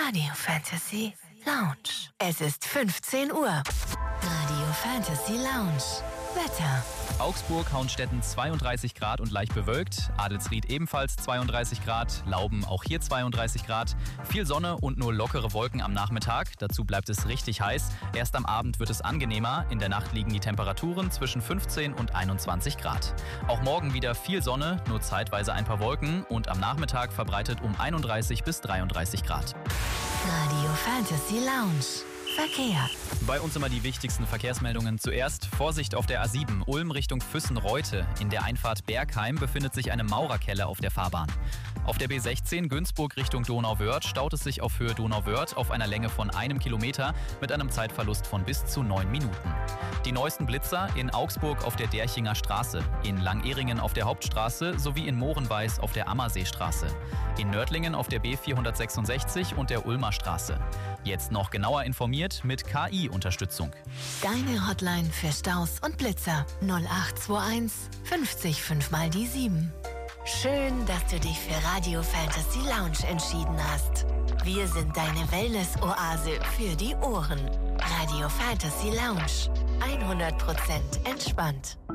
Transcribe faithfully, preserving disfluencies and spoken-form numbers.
Radio Fantasy Lounge. Es ist fünfzehn Uhr. Radio Fantasy Lounge. Wetter. Augsburg, Hauenstetten zweiunddreißig Grad und leicht bewölkt. Adelsried ebenfalls zweiunddreißig Grad. Lauben auch hier zweiunddreißig Grad. Viel Sonne und nur lockere Wolken am Nachmittag. Dazu bleibt es richtig heiß. Erst am Abend wird es angenehmer. In der Nacht liegen die Temperaturen zwischen fünfzehn und einundzwanzig Grad. Auch morgen wieder viel Sonne, nur zeitweise ein paar Wolken. Und am Nachmittag verbreitet um einunddreißig bis dreiunddreißig Grad. Radio Fantasy Lounge. Verkehr. Bei uns immer die wichtigsten Verkehrsmeldungen. Zuerst Vorsicht auf der A sieben, Ulm Richtung Füssen-Reute. In der Einfahrt Bergheim befindet sich eine Maurerkelle auf der Fahrbahn. Auf der B sechzehn Günzburg Richtung Donauwörth staut es sich auf Höhe Donauwörth auf einer Länge von einem Kilometer mit einem Zeitverlust von bis zu neun Minuten. Die neuesten Blitzer in Augsburg auf der Derchinger Straße, in Langehringen auf der Hauptstraße sowie in Mohrenweiß auf der Ammerseestraße, in Nördlingen auf der B vierhundertsechsundsechzig und der Ulmer Straße. Jetzt noch genauer informiert mit K I-Unterstützung. Deine Hotline für Staus und Blitzer null acht zwei eins fünfzig fünf mal die sieben. Schön, dass du dich für Radio Fantasy Lounge entschieden hast. Wir sind deine Wellness-Oase für die Ohren. Radio Fantasy Lounge. hundert Prozent entspannt.